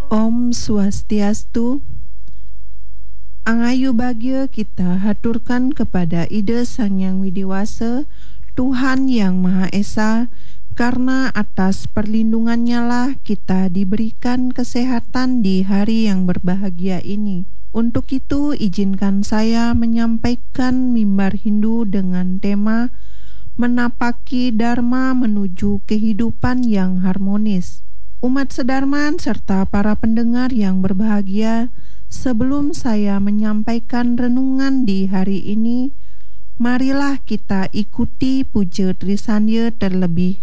Om Swastiastu. Angayu bahagia kita haturkan kepada Ida Sang Yang Widiwasa, Tuhan Yang Maha Esa, karena atas perlindungannya lah kita diberikan kesehatan di hari yang berbahagia ini. Untuk itu izinkan saya menyampaikan mimbar Hindu dengan tema Menapaki Dharma menuju kehidupan yang harmonis. Umat sedarman serta para pendengar yang berbahagia, sebelum saya menyampaikan renungan di hari ini, marilah kita ikuti puja Trisandya terlebih